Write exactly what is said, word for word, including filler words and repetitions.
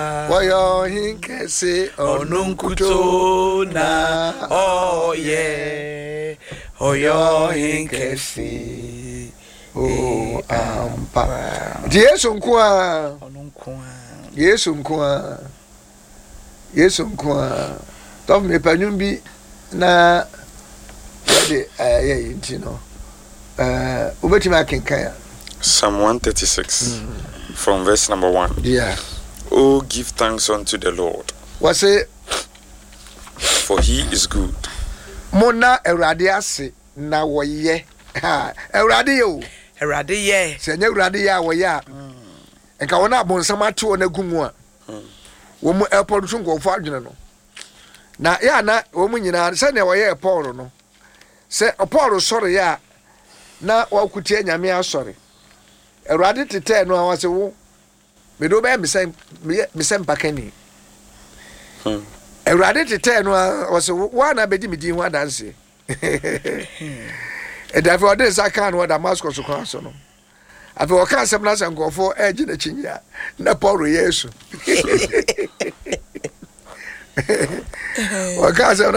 Wayo hinkese onunkuto na oh yeah oyo hinkese oh ampa Yesu nkwa onunkwa Yesu nkwa Yesu nkwa tof me panyum bi na de eh yinti no eh obetima akenkan Psalm one thirty-six mm. from verse number one. Yeah. Oh, give thanks unto the Lord. What's it? For he is good. Mona erade ase na woye. Ha, erade yo. Erade ye. Se nya erade ya woye a. Enka wona abonsam ate wona gumu a. Wo mu airport so nkofo adwene no. Na ya na wo mu nyina se na woye airport no. Se airport sori ya na wakutie nyame asori. Erade tete no awase wo me do be me sem me sem pakani hmm erade tete no awase wo na bedi me din ho adanse e da for this aka no Damascus ko so no afi o kan sem na se nkofo eji na chinya na Paulo Yesu o kan sem